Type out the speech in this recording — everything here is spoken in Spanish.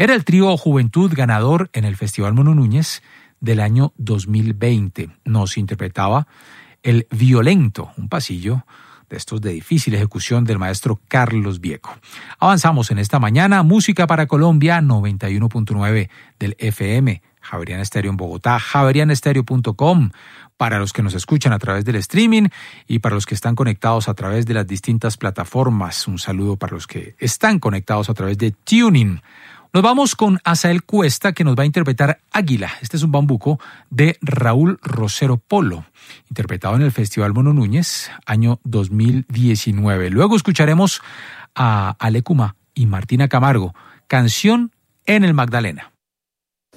Era el trío Juventud ganador en el Festival Mono Núñez del año 2020. Nos interpretaba El Violento, un pasillo de estos de difícil ejecución del maestro Carlos Vieco. Avanzamos en esta mañana. Música para Colombia, 91.9 del FM. Javeriana Estéreo en Bogotá, javerianestereo.com, para los que nos escuchan a través del streaming y para los que están conectados a través de las distintas plataformas. Un saludo para los que están conectados a través de TuneIn. Nos vamos con Asael Cuesta, que nos va a interpretar Águila. Este es un bambuco de Raúl Rosero Polo, interpretado en el Festival Mono Núñez, año 2019. Luego escucharemos a Ale Kuma y Martina Camargo, Canción en el Magdalena.